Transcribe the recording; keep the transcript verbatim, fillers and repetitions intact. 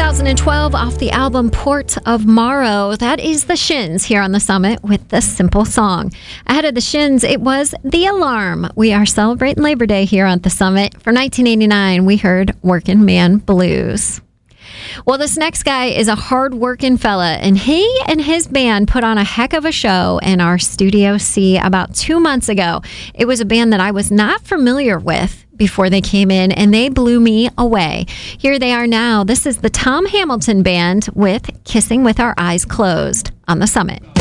twenty twelve off the album Port of Morrow. That is the Shins here on the Summit with the simple song. Ahead of the Shins, it was The Alarm. We are celebrating Labor Day here on the Summit. For nineteen eighty-nine, we heard Working Man Blues. Well, this next guy is a hard-working fella, and he and his band put on a heck of a show in our Studio C about two months ago. It was a band that I was not familiar with before they came in, and they blew me away. Here they are now. This is the Tom Hamilton Band with Kissing with Our Eyes Closed on the Summit.